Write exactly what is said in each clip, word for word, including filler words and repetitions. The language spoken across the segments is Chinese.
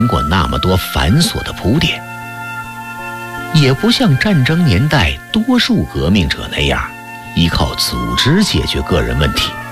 过那么多繁琐的铺垫，也不像战争年代多数革命者那样依靠组织解决个人问题。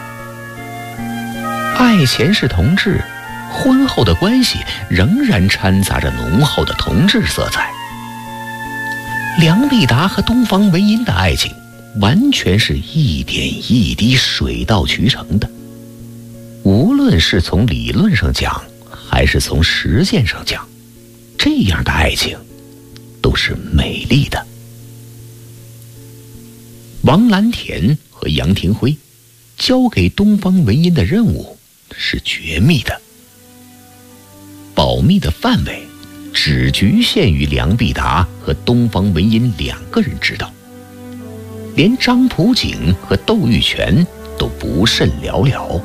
爱钱氏同志婚后的关系仍然掺杂着浓厚的同志色彩。梁必达和东方文音的爱情完全是一点一滴水到渠成的，无论是从理论上讲还是从实践上讲，这样的爱情都是美丽的。王蓝田和杨廷辉交给东方文音的任务是绝密的，保密的范围只局限于梁必达和东方文音两个人知道，连张普景和窦玉泉都不甚了了。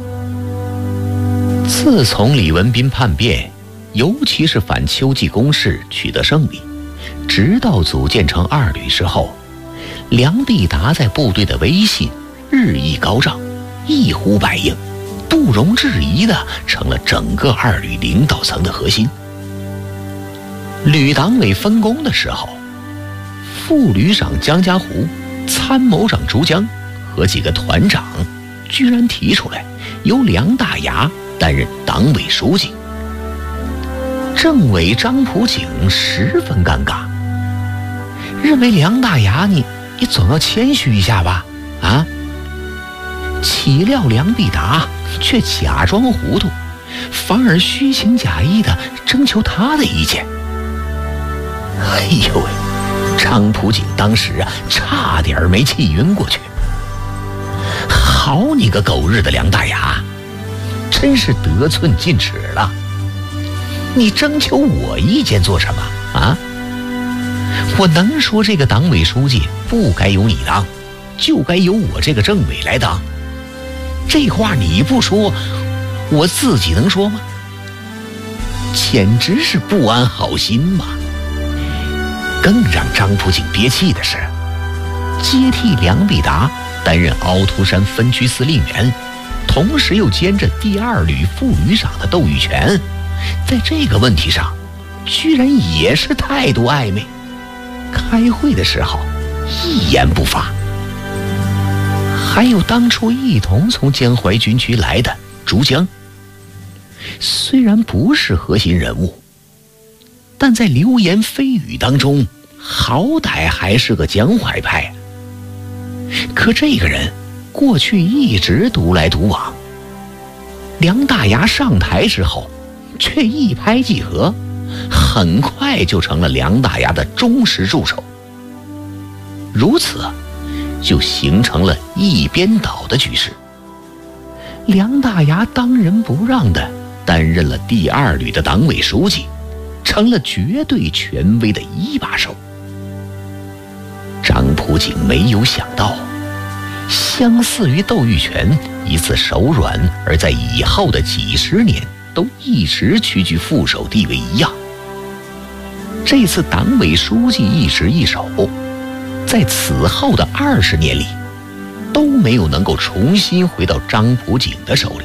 自从李文斌叛变，尤其是反秋季攻势取得胜利，直到组建成二旅之后，梁必达在部队的威信日益高涨，一呼百应，不容置疑地成了整个二旅领导层的核心。旅党委分工的时候，副旅长江家湖、参谋长朱江和几个团长居然提出来由梁大牙担任党委书记。政委张普景十分尴尬，认为梁大牙你你总要谦虚一下吧，啊？岂料梁必达却假装糊涂，反而虚情假意地征求他的意见。哎呦喂，张普景当时啊差点没气晕过去。好你个狗日的梁大牙，真是得寸进尺了！你征求我意见做什么啊？我能说这个党委书记不该由你当，就该由我这个政委来当？这话你不说，我自己能说吗？简直是不安好心嘛！更让张普景憋气的是，接替梁必达担任凹凸山分区司令员，同时又兼着第二旅副旅长的窦玉泉，在这个问题上居然也是态度暧昧，开会的时候一言不发。还有当初一同从江淮军区来的朱江，虽然不是核心人物，但在流言蜚语当中好歹还是个江淮派。可这个人过去一直独来独往，梁大牙上台之后却一拍即合，很快就成了梁大牙的忠实助手。如此就形成了一边倒的局势，梁大牙当仁不让地担任了第二旅的党委书记，成了绝对权威的一把手。张普景没有想到，相似于窦玉泉一次手软而在以后的几十年都一直屈居副手地位一样，这次党委书记一职一手，在此后的二十年里都没有能够重新回到张普景的手里。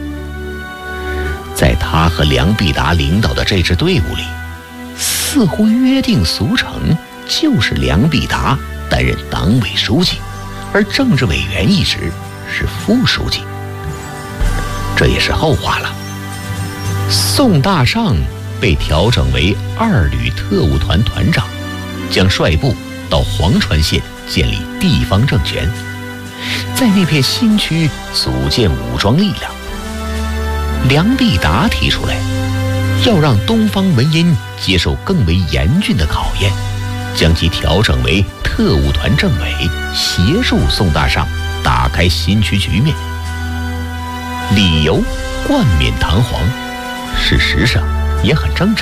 在他和梁必达领导的这支队伍里，似乎约定俗成，就是梁必达担任党委书记，而政治委员一职是副书记。这也是后话了。宋大上被调整为二旅特务团团长，将率部到黄川县建立地方政权，在那片新区组建武装力量。梁必达提出来，要让东方文音接受更为严峻的考验，将其调整为特务团政委，协助宋大上打开新区局面。理由冠冕堂皇，事实上也很正常。